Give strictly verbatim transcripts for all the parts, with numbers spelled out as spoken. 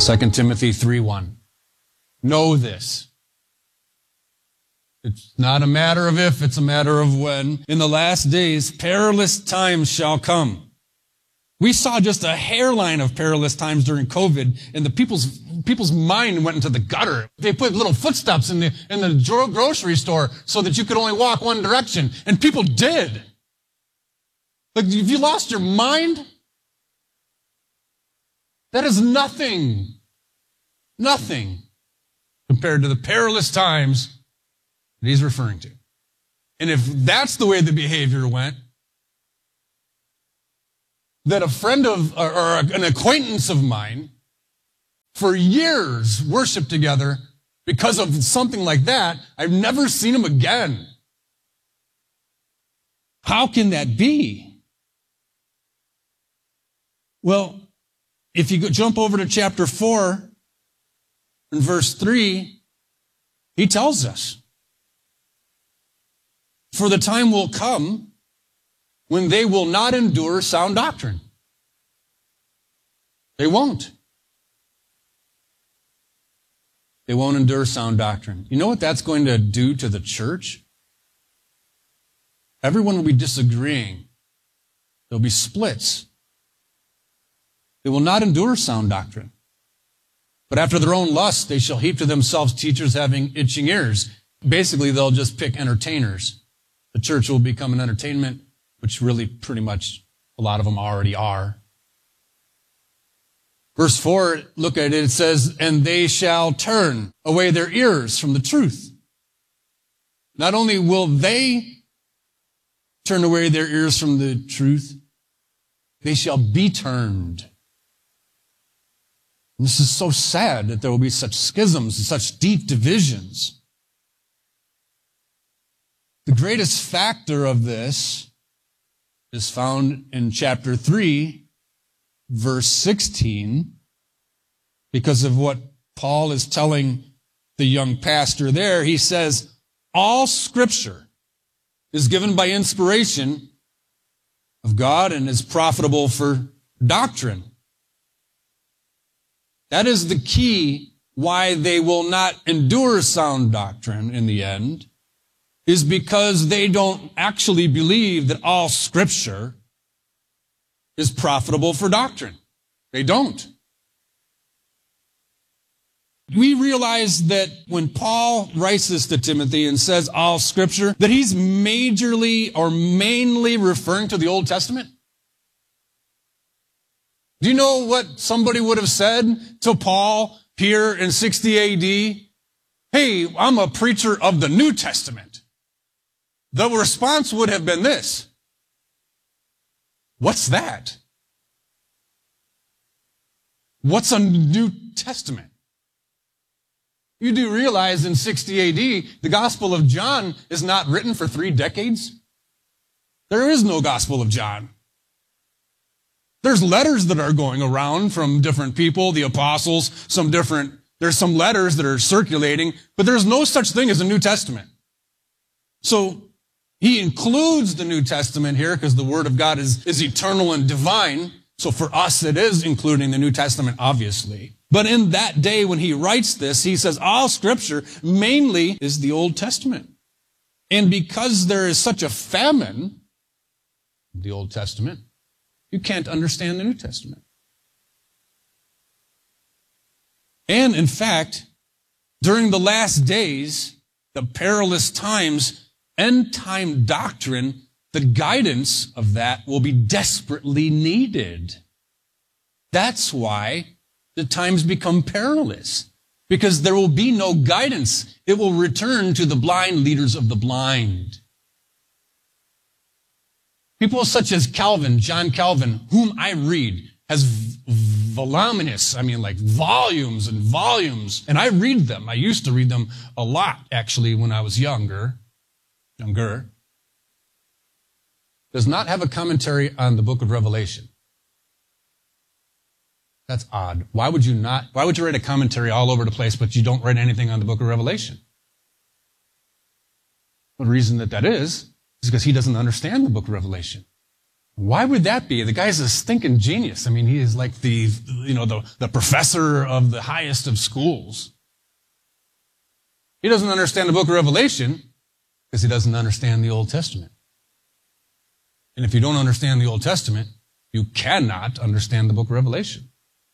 Second Timothy three one. Know this. It's not a matter of if, it's a matter of when. In the last days, perilous times shall come. We saw just a hairline of perilous times during COVID, and the people's people's mind went into the gutter. They put little footsteps in the in the grocery store so that you could only walk one direction, and people did. Like, if you lost your mind, that is nothing, nothing compared to the perilous times that he's referring to. And if that's the way the behavior went, that a friend of, or, or an acquaintance of mine for years worshiped together because of something like that, I've never seen him again. How can that be? Well, if you go, jump over to chapter four and verse three, he tells us, for the time will come when they will not endure sound doctrine. They won't. They won't endure sound doctrine. You know what that's going to do to the church? Everyone will be disagreeing. There'll be splits. They will not endure sound doctrine. But after their own lust, they shall heap to themselves teachers having itching ears. Basically, they'll just pick entertainers. The church will become an entertainment, which really pretty much a lot of them already are. Verse four, look at it, it says, and they shall turn away their ears from the truth. Not only will they turn away their ears from the truth, they shall be turned. And this is so sad that there will be such schisms and such deep divisions. The greatest factor of this is found in chapter three, verse sixteen, because of what Paul is telling the young pastor there. He says, all Scripture is given by inspiration of God and is profitable for doctrine. That is the key why they will not endure sound doctrine in the end, is because they don't actually believe that all Scripture is profitable for doctrine. They don't. We realize that when Paul writes this to Timothy and says all Scripture, that he's majorly or mainly referring to the Old Testament. Do you know what somebody would have said to Paul here in sixty A D? Hey, I'm a preacher of the New Testament. The response would have been this. What's that? What's a New Testament? You do realize in sixty A D, the Gospel of John is not written for three decades. There is no Gospel of John. There's letters that are going around from different people, the apostles, some different, there's some letters that are circulating, but there's no such thing as a New Testament. So he includes the New Testament here because the Word of God is, is eternal and divine. So for us, it is including the New Testament, obviously. But in that day when he writes this, he says all Scripture mainly is the Old Testament. And because there is such a famine in the Old Testament, you can't understand the New Testament. And in fact, during the last days, the perilous times, end-time doctrine, the guidance of that will be desperately needed. That's why the times become perilous, because there will be no guidance. It will return to the blind leaders of the blind. People such as Calvin, John Calvin, whom I read, has voluminous, I mean like volumes and volumes, and I read them. I used to read them a lot, actually, when I was younger, younger. Does not have a commentary on the book of Revelation. That's odd. Why would you not, why would you write a commentary all over the place, but you don't write anything on the book of Revelation? The reason that that is, is because he doesn't understand the book of Revelation. Why would that be? The guy's a stinking genius. I mean, he is like the, you know, the, the professor of the highest of schools. He doesn't understand the book of Revelation because he doesn't understand the Old Testament. And if you don't understand the Old Testament, you cannot understand the book of Revelation.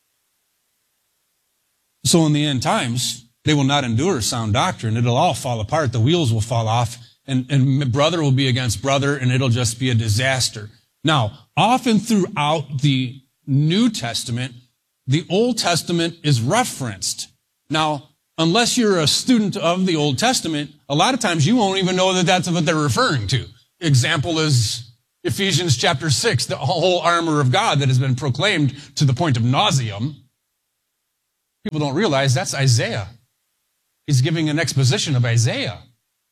So in the end times, they will not endure sound doctrine. It'll all fall apart. The wheels will fall off, and, and brother will be against brother, and it'll just be a disaster. Now, often throughout the New Testament, the Old Testament is referenced. Now, unless you're a student of the Old Testament, a lot of times you won't even know that that's what they're referring to. Example is Ephesians chapter six, the whole armor of God that has been proclaimed to the point of nauseam. People don't realize that's Isaiah. He's giving an exposition of Isaiah.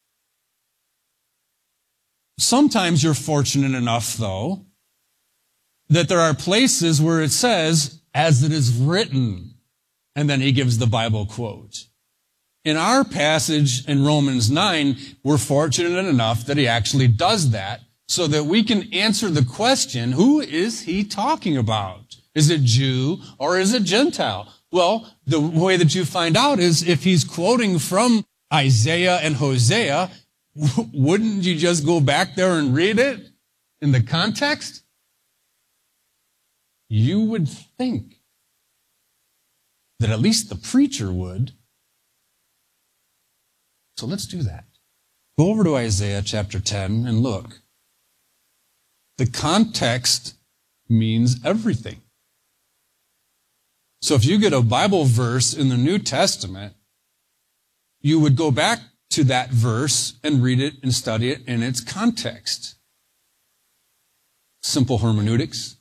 Sometimes you're fortunate enough, though, that there are places where it says, as it is written, and then he gives the Bible quote. In our passage in Romans nine, we're fortunate enough that he actually does that so that we can answer the question, who is he talking about? Is it Jew or is it Gentile? Well, the way that you find out is if he's quoting from Isaiah and Hosea, wouldn't you just go back there and read it in the context? You would think that at least the preacher would. So let's do that. Go over to Isaiah chapter ten and look. The context means everything. So if you get a Bible verse in the New Testament, you would go back to that verse and read it and study it in its context. Simple hermeneutics.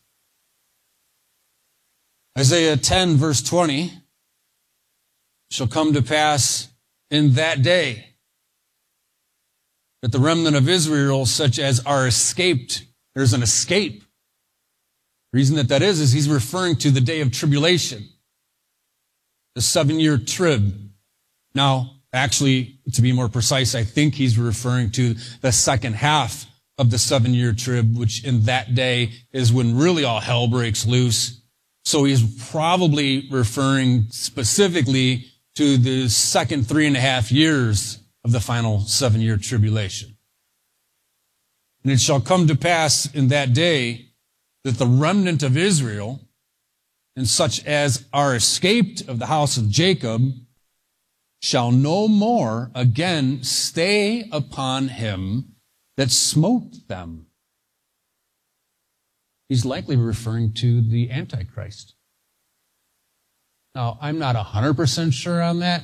Isaiah ten verse twenty, shall come to pass in that day that the remnant of Israel, such as are escaped, there's an escape. The reason that that is, is he's referring to the day of tribulation, the seven-year trib. Now, actually, to be more precise, I think he's referring to the second half of the seven-year trib, which in that day is when really all hell breaks loose. So he's probably referring specifically to the second three and a half years of the final seven-year tribulation. And it shall come to pass in that day that the remnant of Israel, and such as are escaped of the house of Jacob, shall no more again stay upon him that smote them. He's likely referring to the Antichrist. Now, I'm not one hundred percent sure on that,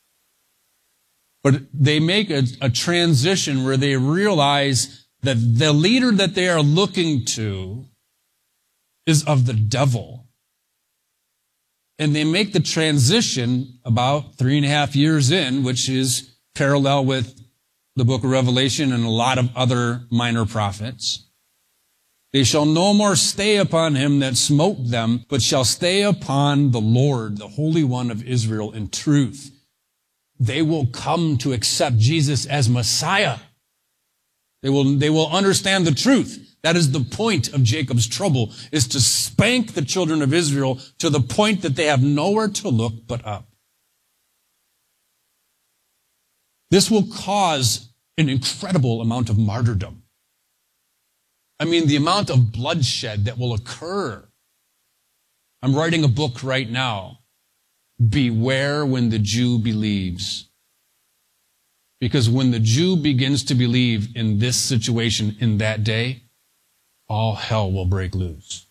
but they make a, a transition where they realize that the leader that they are looking to is of the devil. And they make the transition about three and a half years in, which is parallel with the book of Revelation and a lot of other minor prophets. They shall no more stay upon him that smote them, but shall stay upon the Lord, the Holy One of Israel, in truth. They will come to accept Jesus as Messiah. They will, they will understand the truth. That is the point of Jacob's trouble, is to spank the children of Israel to the point that they have nowhere to look but up. This will cause an incredible amount of martyrdom. I mean, the amount of bloodshed that will occur. I'm writing a book right now. Beware when the Jew believes. Because when the Jew begins to believe in this situation in that day, all hell will break loose.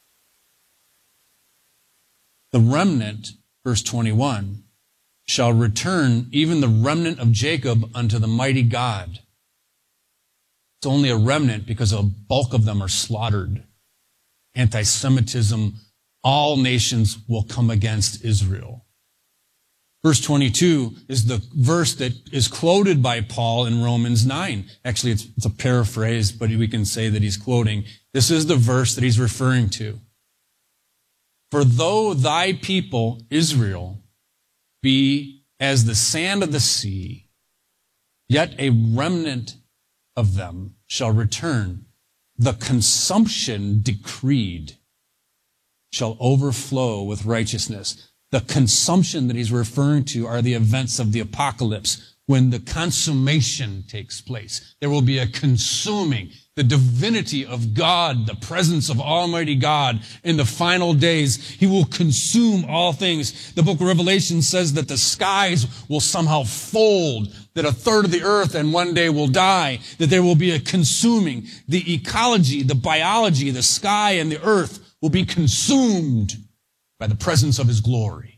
The remnant, verse twenty-one, shall return, even the remnant of Jacob, unto the mighty God. It's only a remnant because a bulk of them are slaughtered. Anti-Semitism, all nations will come against Israel. Verse twenty-two is the verse that is quoted by Paul in Romans nine. Actually, it's, it's a paraphrase, but we can say that he's quoting. This is the verse that he's referring to. For though thy people, Israel, be as the sand of the sea, yet a remnant of them shall return, the consumption decreed shall overflow with righteousness. The consumption that he's referring to are the events of the apocalypse, when the consummation takes place. There will be a consuming, the divinity of God, the presence of Almighty God in the final days. He will consume all things. The book of Revelation says that the skies will somehow fold, that a third of the earth and one day will die, that there will be a consuming. The ecology, the biology, the sky and the earth will be consumed by the presence of his glory.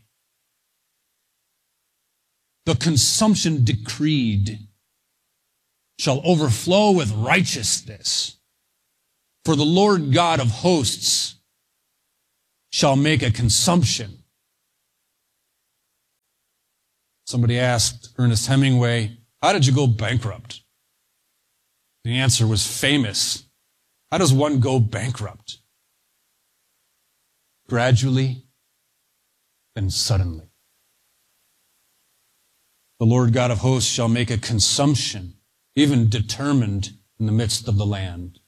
The consumption decreed shall overflow with righteousness. For the Lord God of hosts shall make a consumption. Somebody asked Ernest Hemingway, how did you go bankrupt? The answer was famous. How does one go bankrupt? Gradually, then suddenly. The Lord God of hosts shall make a consumption, even determined in the midst of the land.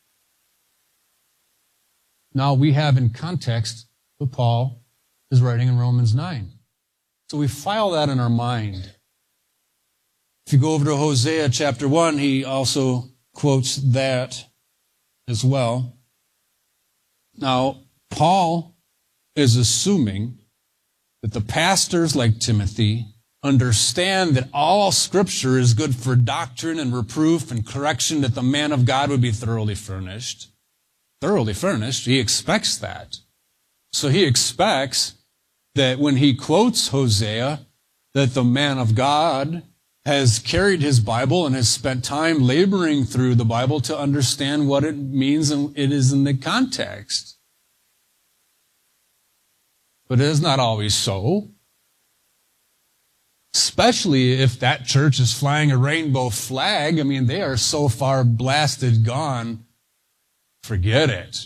Now we have in context what Paul is writing in Romans nine. So we file that in our mind. If you go over to Hosea chapter one, he also quotes that as well. Now, Paul is assuming that the pastors like Timothy understand that all Scripture is good for doctrine and reproof and correction, that the man of God would be thoroughly furnished. Thoroughly furnished. He expects that. So he expects that when he quotes Hosea, that the man of God has carried his Bible and has spent time laboring through the Bible to understand what it means and it is in the context. But it is not always so. Especially if that church is flying a rainbow flag. I mean, they are so far blasted gone. Forget it.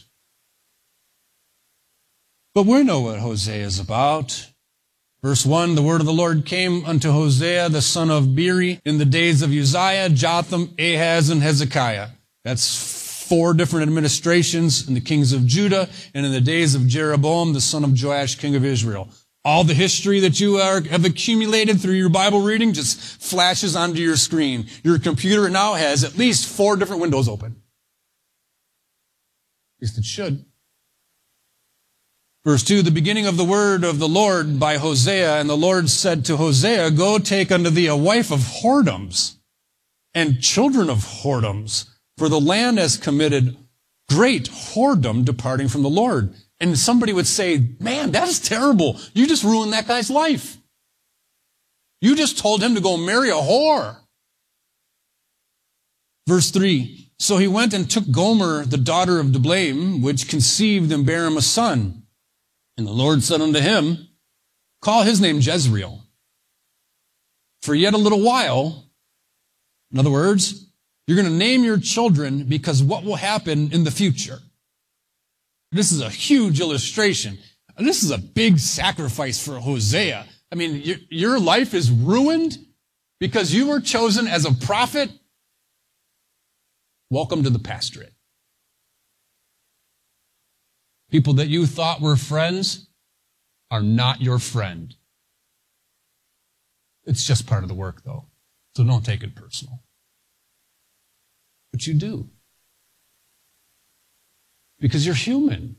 But we know what Hosea is about. Verse one, the word of the Lord came unto Hosea, the son of Beeri, in the days of Uzziah, Jotham, Ahaz, and Hezekiah. That's four different administrations in the kings of Judah, and in the days of Jeroboam, the son of Joash, king of Israel. All the history that you are, have accumulated through your Bible reading just flashes onto your screen. Your computer now has at least four different windows open. At least it should. Verse two, the beginning of the word of the Lord by Hosea, and the Lord said to Hosea, go take unto thee a wife of whoredoms and children of whoredoms, for the land has committed great whoredom, departing from the Lord. And somebody would say, man, that's terrible. You just ruined that guy's life. You just told him to go marry a whore. Verse three, so he went and took Gomer, the daughter of Diblaim, which conceived and bare him a son. And the Lord said unto him, call his name Jezreel. For yet a little while, in other words, you're going to name your children because what will happen in the future. This is a huge illustration. This is a big sacrifice for Hosea. I mean, your, your life is ruined because you were chosen as a prophet. Welcome to the pastorate. People that you thought were friends are not your friend. It's just part of the work, though, so don't take it personal. But you do. Because you're human.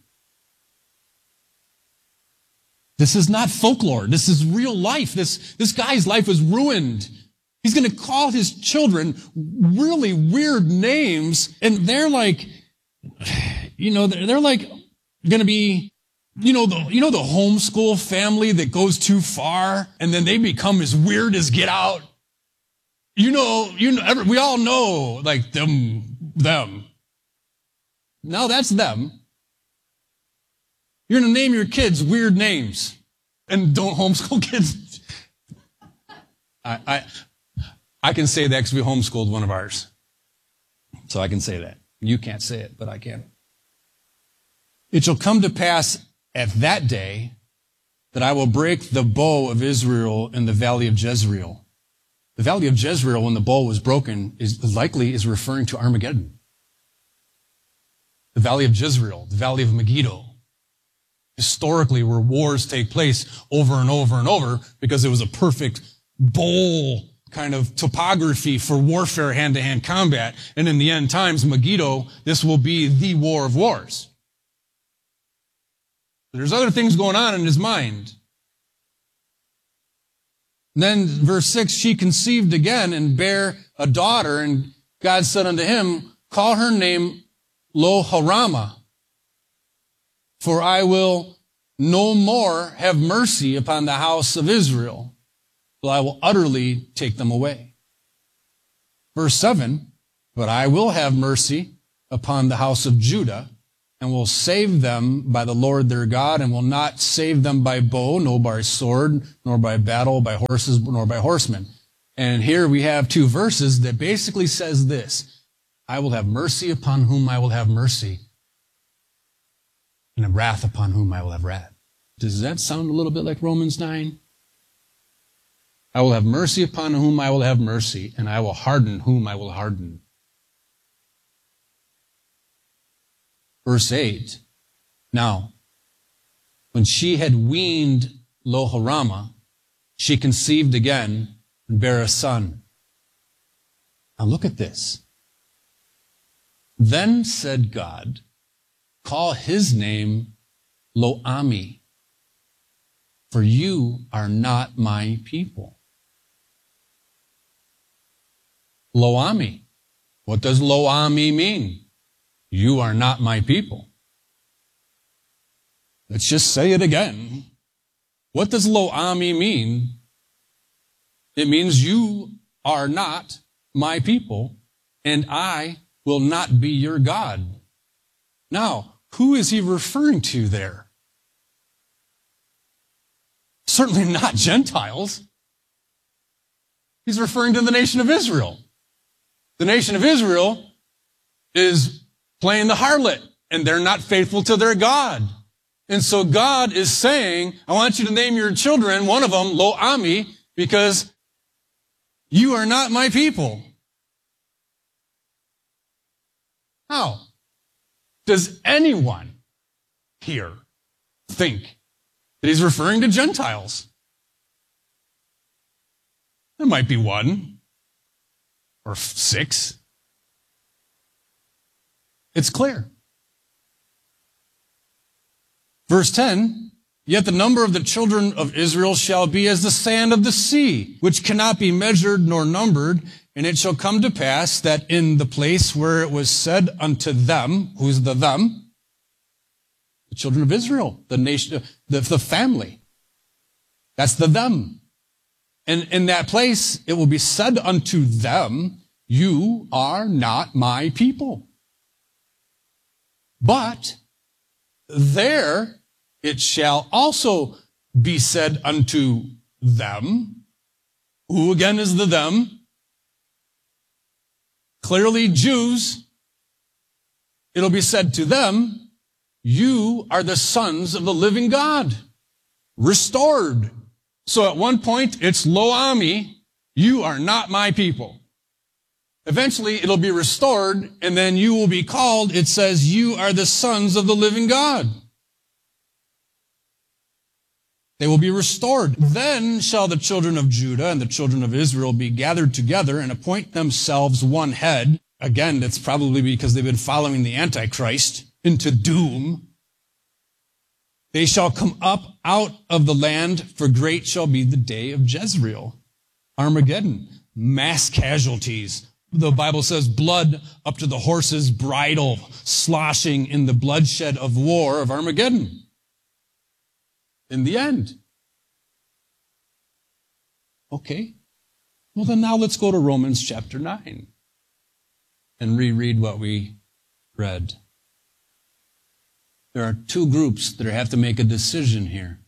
This is not folklore. This is real life. This, this guy's life was ruined. He's going to call his children really weird names, and they're like, you know, they're, they're like going to be, you know, the, you know, the homeschool family that goes too far, and then they become as weird as Get Out. You know, you know, every, we all know, like, them, them. Now that's them. You're going to name your kids weird names. And don't homeschool kids. I, I, I can say that because we homeschooled one of ours. So I can say that. You can't say it, but I can. It shall come to pass at that day that I will break the bow of Israel in the valley of Jezreel. The valley of Jezreel, when the bow was broken, is likely is referring to Armageddon. the Valley of Jezreel, the Valley of Megiddo. Historically, where wars take place over and over and over because it was a perfect bowl kind of topography for warfare, hand-to-hand combat. And in the end times, Megiddo, this will be the war of wars. There's other things going on in his mind. And then verse six, she conceived again and bare a daughter, and God said unto him, call her name Lo-Harama, for I will no more have mercy upon the house of Israel, but I will utterly take them away. Verse seven, but I will have mercy upon the house of Judah, and will save them by the Lord their God, and will not save them by bow, nor by sword, nor by battle, by horses, nor by horsemen. And here we have two verses that basically says this, I will have mercy upon whom I will have mercy, and have wrath upon whom I will have wrath. Does that sound a little bit like Romans nine? I will have mercy upon whom I will have mercy, and I will harden whom I will harden. Verse eight, now, when she had weaned Lo-Harama, she conceived again and bare a son. Now look at this. Then said God, call his name Lo-Ami, for you are not my people. Lo-Ami. What does Lo-Ami mean? You are not my people. Let's just say it again. What does Lo-Ami mean? It means you are not my people, and I will not be your God. Now, who is he referring to there? Certainly not Gentiles. He's referring to the nation of Israel. The nation of Israel is playing the harlot, and they're not faithful to their God. And so God is saying, I want you to name your children, one of them, Lo-Ami, because you are not my people. How does anyone here think that he's referring to Gentiles? There might be one or six. It's clear. Verse ten, yet the number of the children of Israel shall be as the sand of the sea, which cannot be measured nor numbered. And it shall come to pass that in the place where it was said unto them, who's the them? The children of Israel, the nation, the, the family. That's the them. And in that place, it will be said unto them, you are not my people. But there it shall also be said unto them, who again is the them? Clearly Jews. It'll be said to them, you are the sons of the living God, restored. So at one point, it's Lo-Ami, you are not my people. Eventually, it'll be restored, and then you will be called, it says, you are the sons of the living God. They will be restored. Then shall the children of Judah and the children of Israel be gathered together and appoint themselves one head. Again, that's probably because they've been following the Antichrist into doom. They shall come up out of the land, for great shall be the day of Jezreel. Armageddon, mass casualties. The Bible says blood up to the horse's bridle, sloshing in the bloodshed of war of Armageddon. In the end. Okay. Well, then now let's go to Romans chapter nine and reread what we read. There are two groups that have to make a decision here.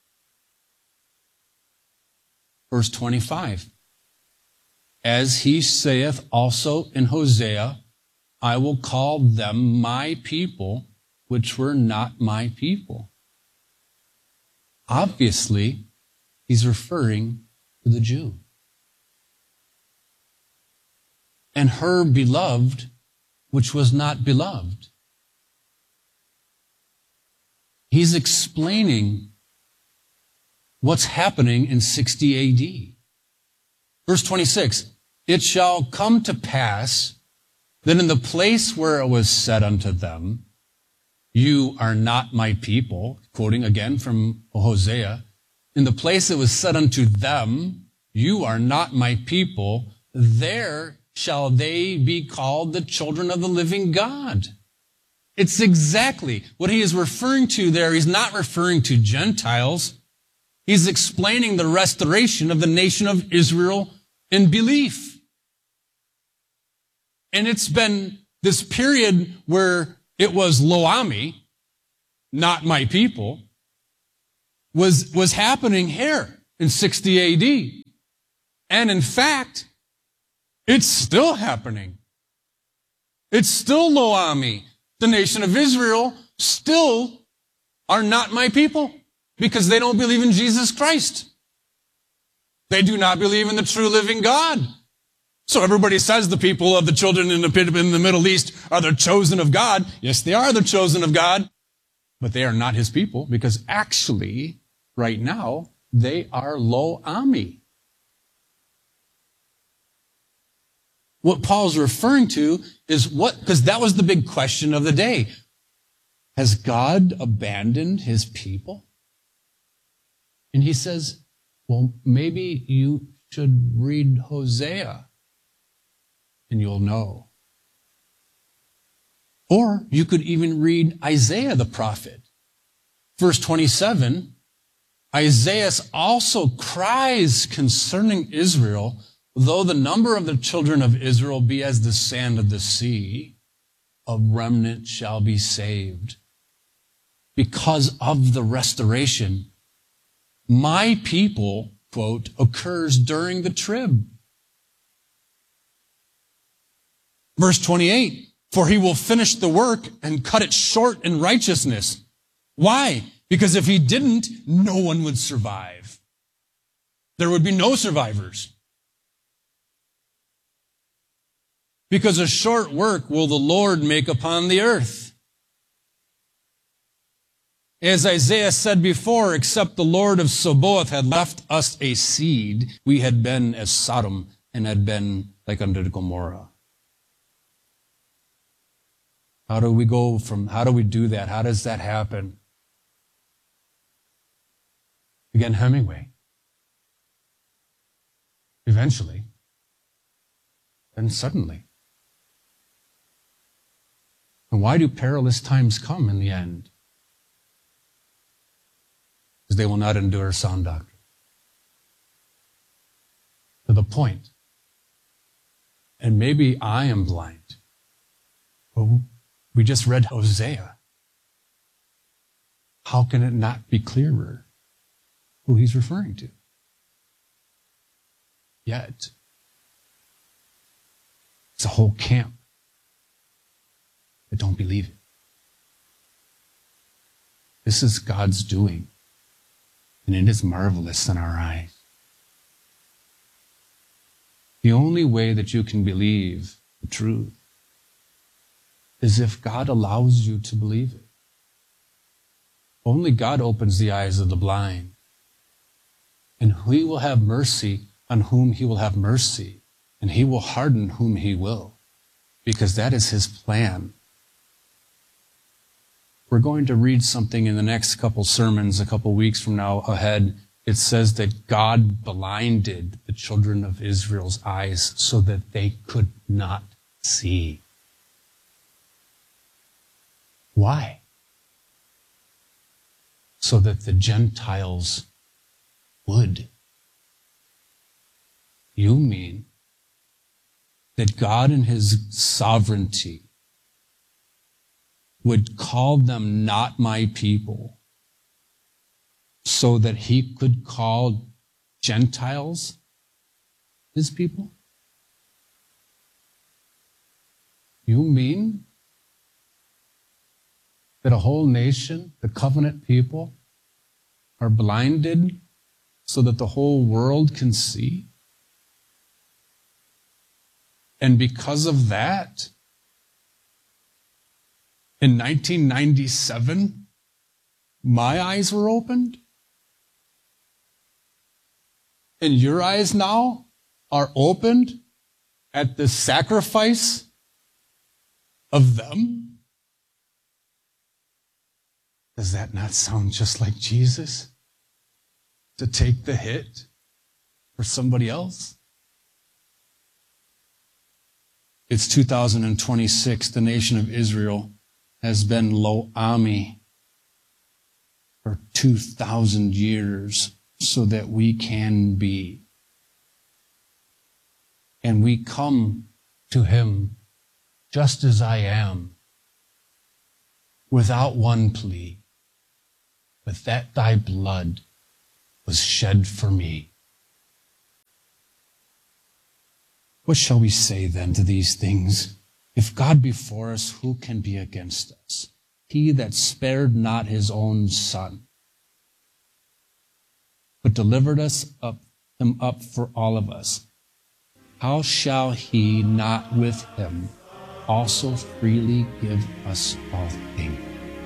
Verse twenty-five. As he saith also in Hosea, I will call them my people, which were not my people. Obviously, he's referring to the Jew. And her beloved, which was not beloved. He's explaining what's happening in sixty A D. Verse twenty-six, it shall come to pass that in the place where it was said unto them, you are not my people, quoting again from Hosea, in the place it was said unto them, you are not my people, there shall they be called the children of the living God. It's exactly what he is referring to there. He's not referring to Gentiles. He's explaining the restoration of the nation of Israel in belief. And it's been this period where it was Lo Ami, not my people, was, was happening here in sixty A D. And in fact, it's still happening. It's still Lo Ami. The nation of Israel still are not my people because they don't believe in Jesus Christ. They do not believe in the true living God. So everybody says the people of the children in the, in the Middle East are the chosen of God. Yes, they are the chosen of God, but they are not his people because actually, right now, they are Lo Ami. What Paul's referring to is what, because that was the big question of the day. Has God abandoned his people? And he says, well, maybe you should read Hosea and you'll know. Or you could even read Isaiah the prophet. Verse twenty-seven, Isaiah also cries concerning Israel, though the number of the children of Israel be as the sand of the sea, a remnant shall be saved. Because of the restoration, my people, quote, occurs during the trib. Verse twenty-eight, for he will finish the work and cut it short in righteousness. Why? Because if he didn't, no one would survive. There would be no survivors. Because a short work will the Lord make upon the earth. As Isaiah said before, except the Lord of Sabaoth had left us a seed, we had been as Sodom and had been like unto Gomorrah. How do we go from, how do we do that? How does that happen? Again, Hemingway. Eventually. Then suddenly. And why do perilous times come in the end? Because they will not endure sound doctrine. To the point. And maybe I am blind. But we just read Hosea. How can it not be clearer who he's referring to? Yet, it's a whole camp that don't believe it. This is God's doing, and it is marvelous in our eyes. The only way that you can believe the truth is if God allows you to believe it. Only God opens the eyes of the blind, and he will have mercy on whom he will have mercy, and he will harden whom he will, because that is his plan. We're going to read something in the next couple sermons, a couple weeks from now ahead. It says that God blinded the children of Israel's eyes so that they could not see. Why? So that the Gentiles would. You mean that God in his sovereignty would call them not my people so that he could call Gentiles his people? You mean that a whole nation, the covenant people, are blinded so that the whole world can see? And because of that, in nineteen ninety-seven, my eyes were opened? And your eyes now are opened at the sacrifice of them? Does that not sound just like Jesus? To take the hit for somebody else? It's two thousand twenty-six. The nation of Israel has been Lo Ami for two thousand years so that we can be. And we come to him just as I am, without one plea, but that thy blood was shed for me. What shall we say then to these things? If God be for us, who can be against us? He that spared not his own son, but delivered us up, him up for all of us, how shall he not with him also freely give us all things?